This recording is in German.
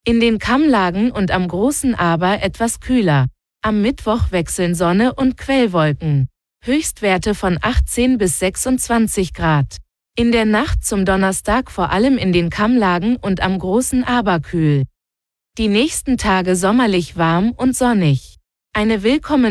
In den Kammlagen und am großen Aber etwas kühler. Am Mittwoch wechseln Sonne und Quellwolken. Höchstwerte von 18 bis 26 Grad. In der Nacht zum Donnerstag vor allem in den Kammlagen und am großen Aber kühl. Die nächsten Tage sommerlich warm und sonnig. Eine willkommene